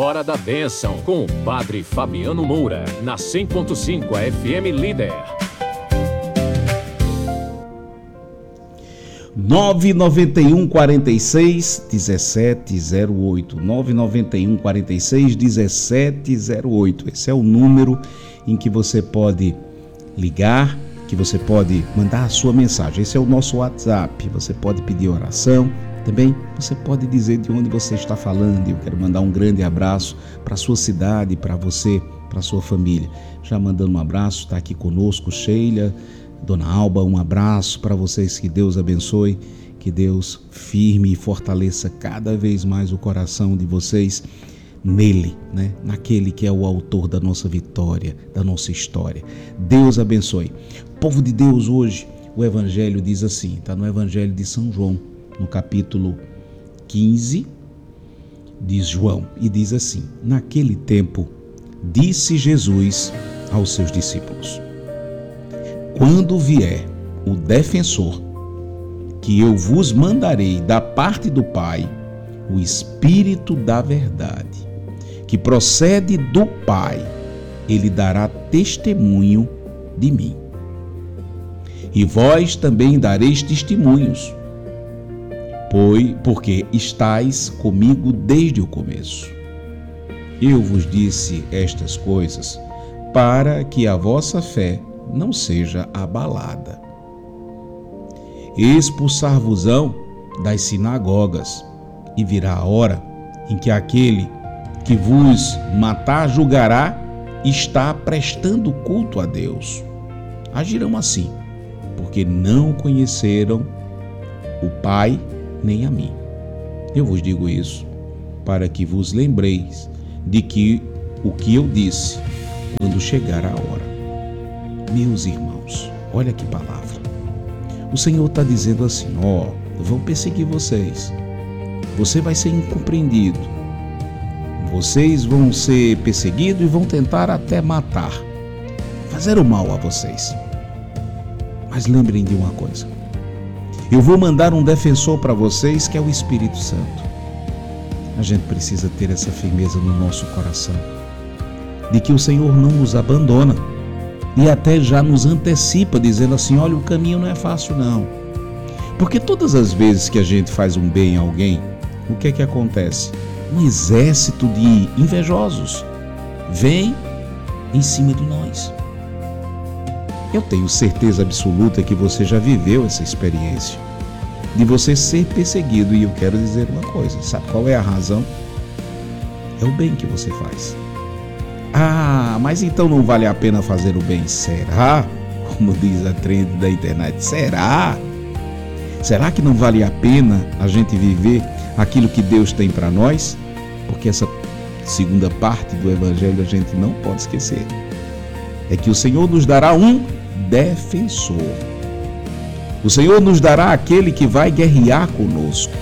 Hora da Bênção, com o Padre Fabiano Moura, na 100.5 FM Líder. 991 46 1708. 991 46 1708. Esse é o número em que você pode ligar, que você pode mandar a sua mensagem. Esse é o nosso WhatsApp. Você pode pedir oração. Também você pode dizer de onde você está falando. Eu quero mandar um grande abraço para a sua cidade, para você, para a sua família. Já mandando um abraço, está aqui conosco Sheila, Dona Alba, um abraço para vocês, que Deus abençoe, que Deus firme e fortaleça cada vez mais o coração de vocês nele, né? Naquele que é o autor da nossa vitória, da nossa história. Deus abençoe. Povo de Deus, hoje o Evangelho diz assim, está no Evangelho de São João, no capítulo 15 de João, e diz assim: naquele tempo disse Jesus aos seus discípulos: quando vier o defensor, que eu vos mandarei da parte do Pai, o Espírito da verdade, que procede do Pai, ele dará testemunho de mim. E vós também dareis testemunhos, porque estais comigo desde o começo. Eu vos disse estas coisas para que a vossa fé não seja abalada. Expulsar-vos-ão das sinagogas, e virá a hora em que aquele que vos matar julgará está prestando culto a Deus. Agirão assim, porque não conheceram o Pai nem a mim. Eu vos digo isso para que vos lembreis de que o que eu disse quando chegar a hora. Meus irmãos, olha que palavra. O Senhor está dizendo assim: vão perseguir vocês. Você vai ser incompreendido. Vocês vão ser perseguidos e vão tentar até matar, fazer o mal a vocês. Mas lembrem de uma coisa: eu vou mandar um defensor para vocês, que é o Espírito Santo. A gente precisa ter essa firmeza no nosso coração, de que o Senhor não nos abandona, e até já nos antecipa, dizendo assim: olha, o caminho não é fácil não. Porque todas as vezes que a gente faz um bem a alguém, o que é que acontece? Um exército de invejosos vem em cima de nós. Eu tenho certeza absoluta que você já viveu essa experiência de você ser perseguido, e eu quero dizer uma coisa: sabe qual é a razão? É o bem que você faz. Mas então não vale a pena fazer o bem? Será? Como diz a trend da internet, será? Será que não vale a pena a gente viver aquilo que Deus tem para nós? Porque essa segunda parte do Evangelho a gente não pode esquecer. É que o Senhor nos dará um defensor. O Senhor nos dará aquele que vai guerrear conosco.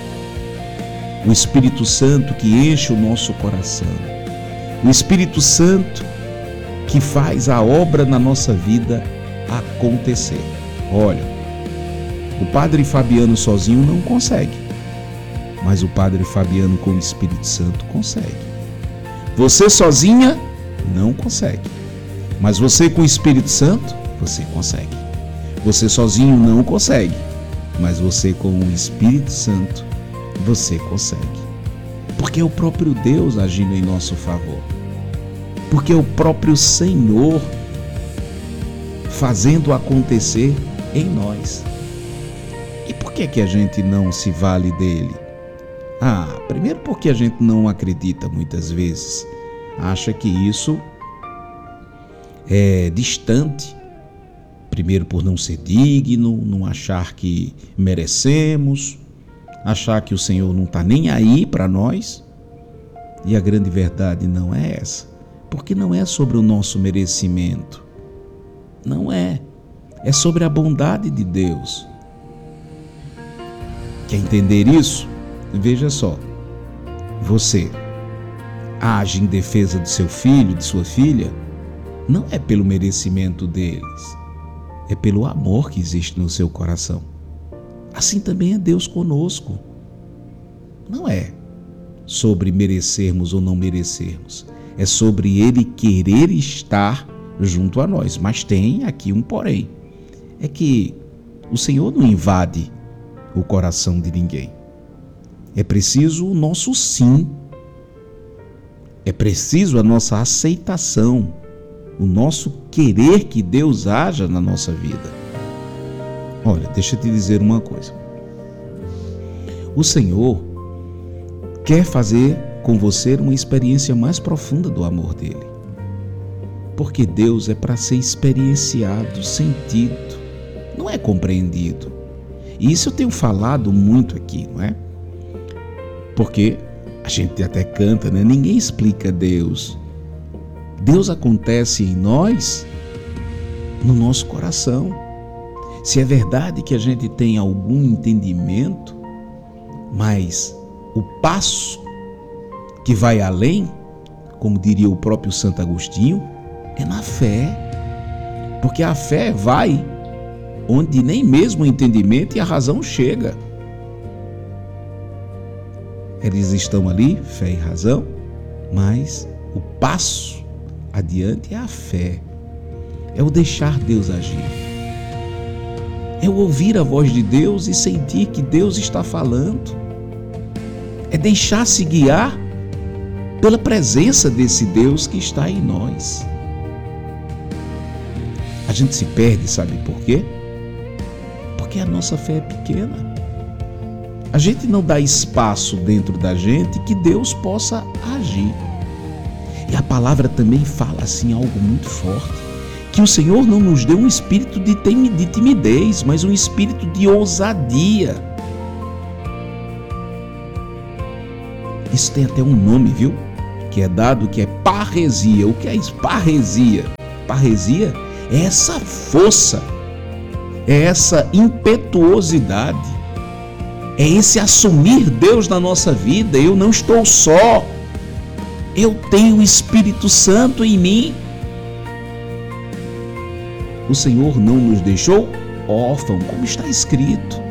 O Espírito Santo que enche o nosso coração. O Espírito Santo que faz a obra na nossa vida acontecer. Olha, o Padre Fabiano sozinho não consegue, mas o Padre Fabiano com o Espírito Santo consegue. Você sozinha não consegue, mas você com o Espírito Santo, você consegue. Você sozinho não consegue, mas você com o Espírito Santo, você consegue. Porque é o próprio Deus agindo em nosso favor. Porque é o próprio Senhor fazendo acontecer em nós. E por que a gente não se vale dele? Primeiro porque a gente não acredita muitas vezes. Acha que isso é distante. Primeiro por não ser digno, não achar que merecemos, achar que o Senhor não está nem aí para nós. E a grande verdade não é essa. Porque não é sobre o nosso merecimento. Não é. É sobre a bondade de Deus. Quer entender isso? Veja só. Você age em defesa do seu filho, de sua filha, não é pelo merecimento deles. É pelo amor que existe no seu coração. Assim também é Deus conosco. Não é sobre merecermos ou não merecermos. É sobre Ele querer estar junto a nós. Mas tem aqui um porém. É que o Senhor não invade o coração de ninguém. É preciso o nosso sim. É preciso a nossa aceitação, o nosso querer que Deus haja na nossa vida. Olha, deixa eu te dizer uma coisa. O Senhor quer fazer com você uma experiência mais profunda do amor dele. Porque Deus é para ser experienciado, sentido, não é compreendido. E isso eu tenho falado muito aqui, não é? Porque a gente até canta, né? Ninguém explica Deus. Deus acontece em nós, no nosso coração. Se é verdade que a gente tem algum entendimento, mas o passo que vai além, como diria o próprio Santo Agostinho, é na fé. Porque a fé vai onde nem mesmo o entendimento e a razão chega. Eles estão ali, fé e razão, mas o passo adiante é a fé. É o deixar Deus agir. É o ouvir a voz de Deus e sentir que Deus está falando. É deixar-se guiar pela presença desse Deus que está em nós. A gente se perde, sabe por quê? Porque a nossa fé é pequena. A gente não dá espaço dentro da gente que Deus possa agir. E a palavra também fala assim algo muito forte, que o Senhor não nos deu um espírito de timidez, mas um espírito de ousadia. Isso tem até um nome, viu? Que é dado, que é parresia. O que é isso? Parresia. Parresia é essa força, é essa impetuosidade, é esse assumir Deus na nossa vida. Eu não estou só, eu tenho o Espírito Santo em mim. O Senhor não nos deixou órfãos, como está escrito.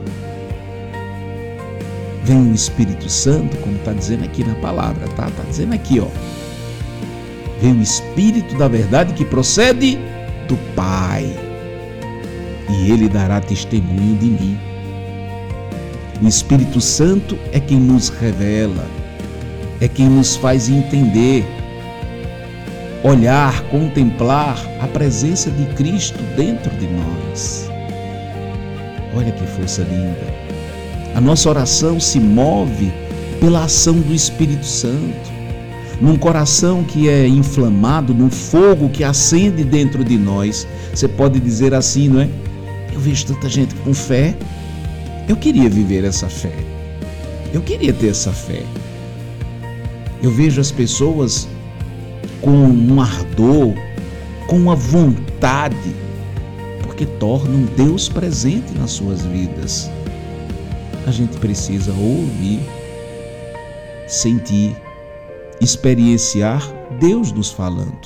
Vem o Espírito Santo, como está dizendo aqui na palavra, tá? Está dizendo aqui, ó. Vem o Espírito da verdade que procede do Pai, e Ele dará testemunho de mim. O Espírito Santo é quem nos revela, é quem nos faz entender, olhar, contemplar a presença de Cristo dentro de nós. Olha que força linda. A nossa oração se move pela ação do Espírito Santo. Num coração que é inflamado, num fogo que acende dentro de nós. Você pode dizer assim, não é? Eu vejo tanta gente com fé. Eu queria viver essa fé. Eu queria ter essa fé. Eu vejo as pessoas com um ardor, com uma vontade, porque tornam Deus presente nas suas vidas. A gente precisa ouvir, sentir, experienciar Deus nos falando.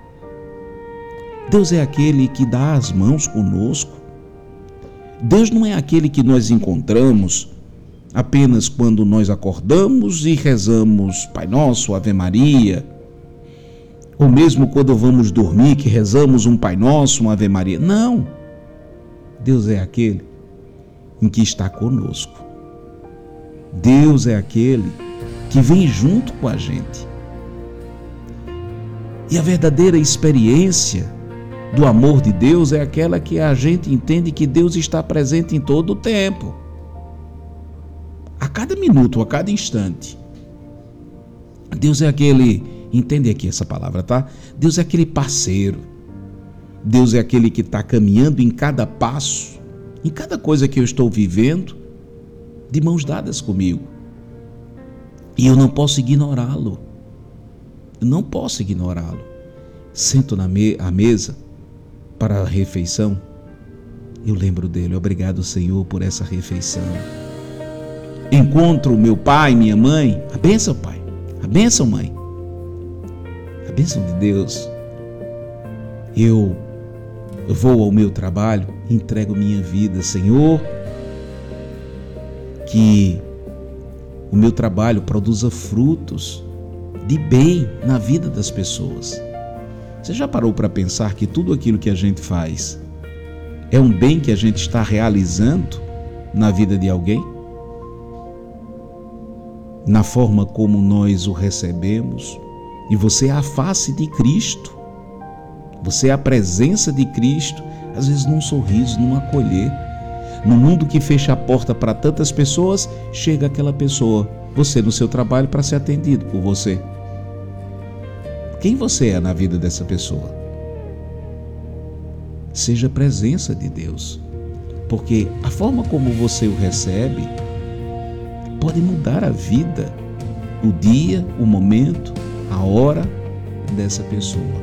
Deus é aquele que dá as mãos conosco. Deus não é aquele que nós encontramos apenas quando nós acordamos e rezamos Pai Nosso, Ave Maria, ou mesmo quando vamos dormir que rezamos um Pai Nosso, uma Ave Maria. Não! Deus é aquele em que está conosco. Deus é aquele que vem junto com a gente. E a verdadeira experiência do amor de Deus é aquela que a gente entende que Deus está presente em todo o tempo, a cada minuto, a cada instante. Deus é aquele, entende aqui essa palavra, tá? Deus é aquele parceiro. Deus é aquele que está caminhando em cada passo, em cada coisa que eu estou vivendo, de mãos dadas comigo. E eu não posso ignorá-lo. Eu não posso ignorá-lo. Sento à mesa para a refeição, eu lembro dele. Obrigado, Senhor, por essa refeição. Encontro meu pai, minha mãe. A bênção, pai. A bênção, mãe. A bênção de Deus. Eu vou ao meu trabalho, entrego minha vida, Senhor, que o meu trabalho produza frutos de bem na vida das pessoas. Você já parou para pensar que tudo aquilo que a gente faz é um bem que a gente está realizando na vida de alguém? Na forma como nós o recebemos, e você é a face de Cristo, você é a presença de Cristo, às vezes num sorriso, num acolher. No mundo que fecha a porta para tantas pessoas, chega aquela pessoa, você no seu trabalho, para ser atendido por você. Quem você é na vida dessa pessoa? Seja a presença de Deus, porque a forma como você o recebe pode mudar a vida, o dia, o momento, a hora dessa pessoa.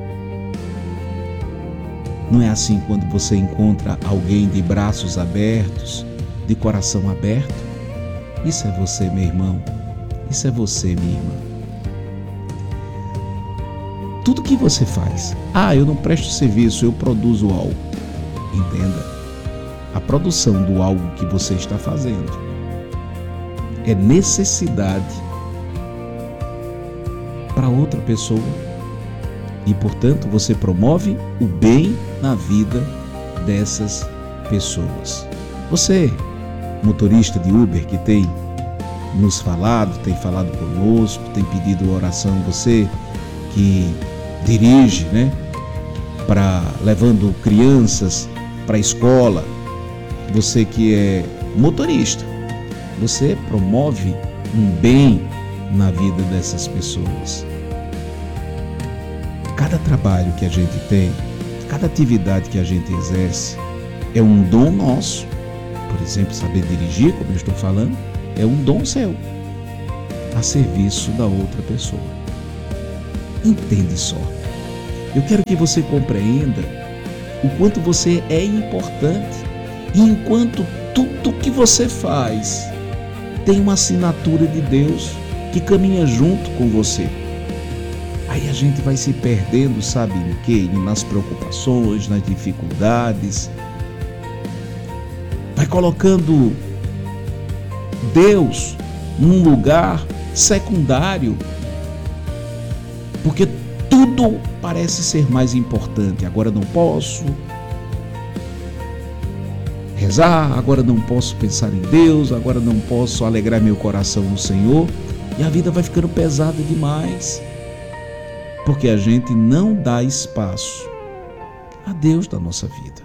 Não é assim quando você encontra alguém de braços abertos, de coração aberto? Isso é você, meu irmão. Isso é você, minha irmã. Tudo que você faz. Eu não presto serviço, eu produzo algo. Entenda. A produção do algo que você está fazendo é necessidade para outra pessoa. E, portanto, você promove o bem na vida dessas pessoas. Você, motorista de Uber, que tem nos falado, tem falado conosco, tem pedido oração, você que dirige, levando crianças para a escola, você que é motorista, você promove um bem na vida dessas pessoas. Cada trabalho que a gente tem, cada atividade que a gente exerce é um dom nosso. Por exemplo, saber dirigir, como eu estou falando, é um dom seu, a serviço da outra pessoa. Entende só. Eu quero que você compreenda o quanto você é importante e enquanto tudo que você faz tem uma assinatura de Deus que caminha junto com você. Aí a gente vai se perdendo, sabe em quê? Nas preocupações, nas dificuldades. Vai colocando Deus num lugar secundário. Porque tudo parece ser mais importante. Agora não posso rezar, agora não posso pensar em Deus, agora não posso alegrar meu coração no Senhor. E a vida vai ficando pesada demais. Porque a gente não dá espaço a Deus da nossa vida.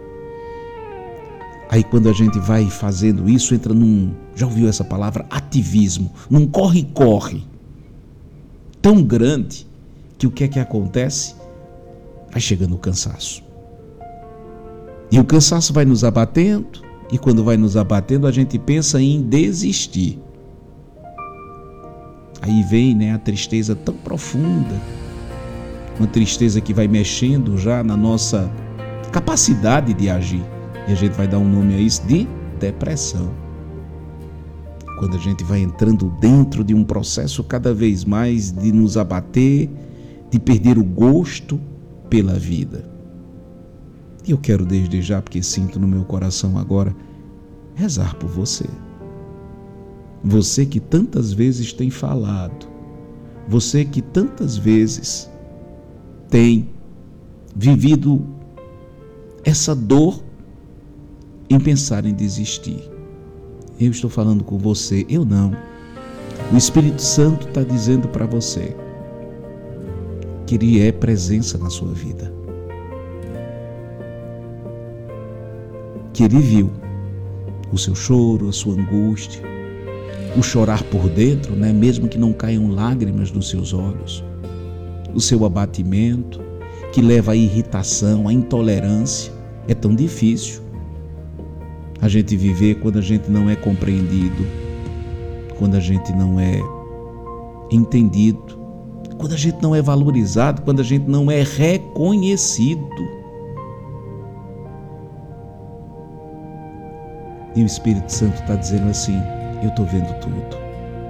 Aí quando a gente vai fazendo isso, entra já ouviu essa palavra? Ativismo, num corre-corre tão grande que o que é que acontece? Vai chegando o cansaço. E o cansaço vai nos abatendo, e quando vai nos abatendo, a gente pensa em desistir. Aí vem a tristeza tão profunda, uma tristeza que vai mexendo já na nossa capacidade de agir. E a gente vai dar um nome a isso de depressão. Quando a gente vai entrando dentro de um processo cada vez mais de nos abater, de perder o gosto pela vida. E eu quero desde já, porque sinto no meu coração agora, rezar por você. Você que tantas vezes tem falado, você que tantas vezes tem vivido essa dor em pensar em desistir. Eu estou falando com você, eu não. O Espírito Santo está dizendo para você que Ele é presença na sua vida. Que Ele viu o seu choro, a sua angústia, o chorar por dentro, mesmo que não caiam lágrimas dos seus olhos, o seu abatimento, que leva à irritação, à intolerância. É tão difícil a gente viver quando a gente não é compreendido, quando a gente não é entendido, quando a gente não é valorizado, quando a gente não é reconhecido. E o Espírito Santo está dizendo assim: eu estou vendo tudo.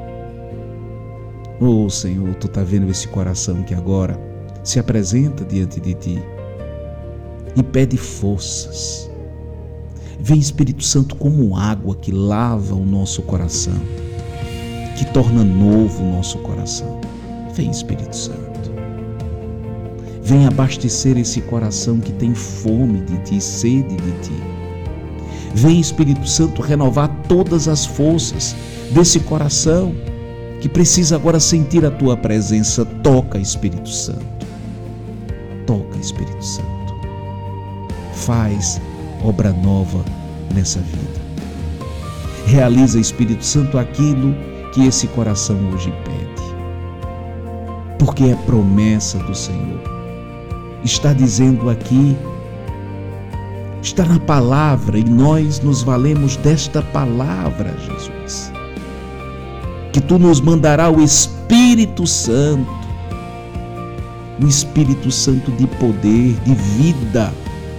Oh Senhor, Tu está vendo esse coração que agora se apresenta diante de Ti e pede forças. Vem Espírito Santo como água que lava o nosso coração. que torna novo o nosso coração. Vem, Espírito Santo. Vem abastecer esse coração que tem fome de Ti, sede de Ti. Vem, Espírito Santo, renovar todas as forças desse coração que precisa agora sentir a Tua presença. Toca, Espírito Santo. Toca, Espírito Santo. Faz obra nova nessa vida. Realiza, Espírito Santo, aquilo que esse coração hoje pede. Porque é promessa do Senhor. Está dizendo aqui, está na palavra, e nós nos valemos desta palavra, Jesus. Que Tu nos mandará o Espírito Santo, o Espírito Santo de poder, de vida.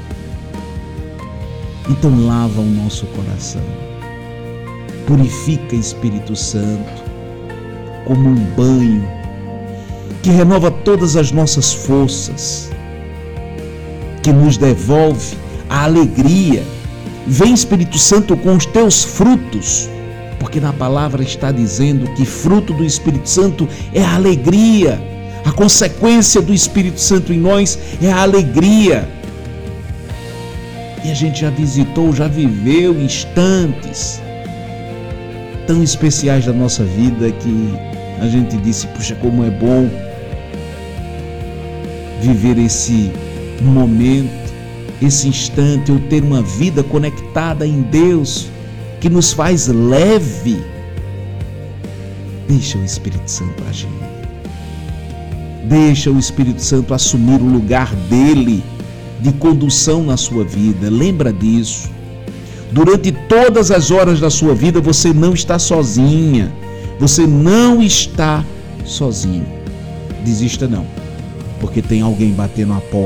Então lava o nosso coração. Purifica, Espírito Santo, como um banho que renova todas as nossas forças, que nos devolve a alegria. Vem, Espírito Santo, com os Teus frutos, porque na palavra está dizendo que fruto do Espírito Santo é a alegria. A consequência do Espírito Santo em nós é a alegria. E a gente já visitou, já viveu instantes tão especiais da nossa vida que a gente disse, puxa, como é bom viver esse momento, esse instante, eu ter uma vida conectada em Deus, que nos faz leve. Deixa o Espírito Santo agir. Deixa o Espírito Santo assumir o lugar dele de condução na sua vida. Lembra disso. Durante todas as horas da sua vida, você não está sozinha. Você não está sozinho. Desista não, porque tem alguém batendo a porta